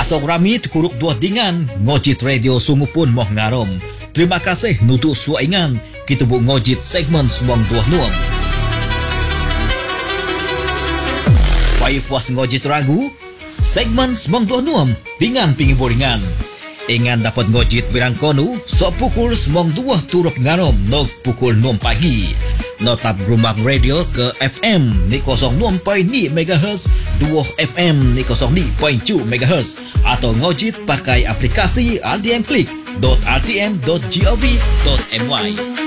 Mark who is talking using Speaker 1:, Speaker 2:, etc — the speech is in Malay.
Speaker 1: Pasok rami kuruk dua dingan ngojit radio sungupun moh ngarom. Terima kasih nutu suaingan kita bu ngojit segmen suang dua nuam. Payu puas ngojit ragu segmen suang dua nuam dengan pingiburingan. Ingan dapat ngojit birang konu so pukul suang dua turuk ngarom nog pukul 6 pagi. Notap Grumak Radio ke FM ni 06.2 MHz, 2 FM ni 02.2 MHz atau ngojit pakai aplikasi RTM Click.rtm.gov.my.